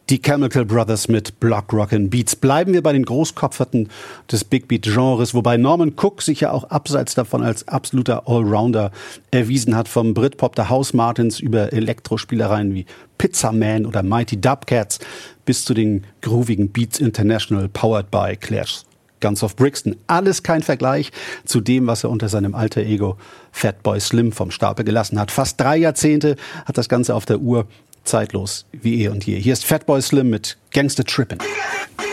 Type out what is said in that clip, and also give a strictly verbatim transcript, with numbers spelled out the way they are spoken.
Die Chemical Brothers mit Block Rockin' Beats. Bleiben wir bei den Großkopferten des Big Beat-Genres, wobei Norman Cook sich ja auch abseits davon als absoluter Allrounder erwiesen hat, vom Britpop der House Martins über Elektrospielereien wie Pizza Man oder Mighty Dubcats bis zu den groovigen Beats International powered by Clash Guns of Brixton. Alles kein Vergleich zu dem, was er unter seinem alter Ego Fatboy Slim vom Stapel gelassen hat. Fast drei Jahrzehnte hat das Ganze auf der Uhr. Zeitlos wie eh und je. Hier ist Fatboy Slim mit Gangsta Trippin'.